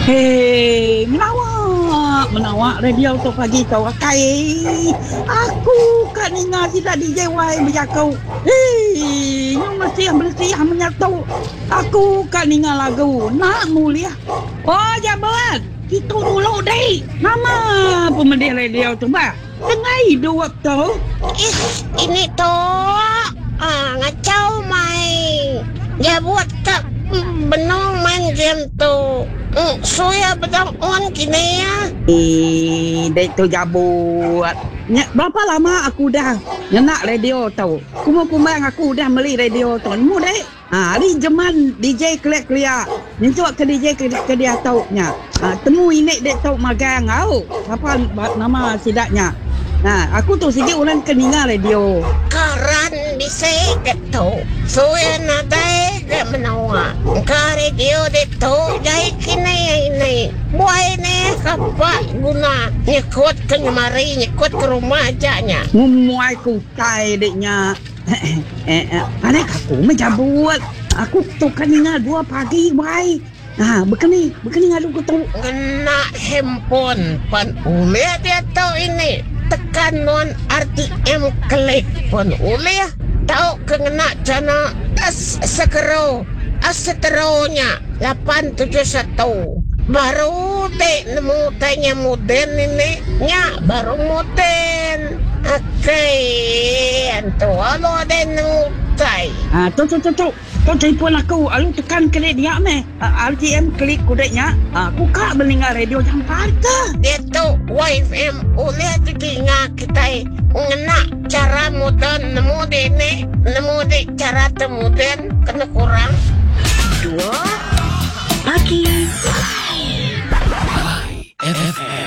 Hei, menawak radio tu pagi kau akai. Aku kat ninga tidak DJ Y berjakau. Hei, yang mesti menyatu. Aku kat ninga lagu nak mulia. Oh, jabat. Itu dulu deh. Nama pemedi radio tu bah. Dengai dua tu. Ini tu ngacau mai. Dia buat tak benong main game tu. Saya bedang on kini ya. Dek tu jabut. Berapa lama aku dah nak radio tu. Kumang aku dah beli radio tu. Mu dek. Hari zaman DJ clear. Ni cuak ke DJ ke dia tahu nya. Temu ini dek tahu magang au. Apa nama sidaknya? Aku tu sikit ulang keninga radio. Karan bisa gitu. Saya nadai ke menawa. Ka radio itu jahit kini ini. Buai ni kapak guna. Nyekut ke nyemari, nyekut ke rumah ajanya. Ngumuai ku tai deknya. Anak aku menjabut. Aku tu keninga 2 pagi baik. Begini ngadu ku tu. Kena handphone pan ulia dia tahu ini. Tekan non RTM klik pun ulia tahu kena jana seteronya 871 baru dek nemu tanya modern ini nya baru modern antu alo ada nemu tai tu telefon aku alu tekan klik dia meh RTM klik kudeknya aku kak mendengar radio Jakarta dia tu YFM oleh telinga kita ngena cara modern nemu de cara modern kena kurang 2 pagi. FFM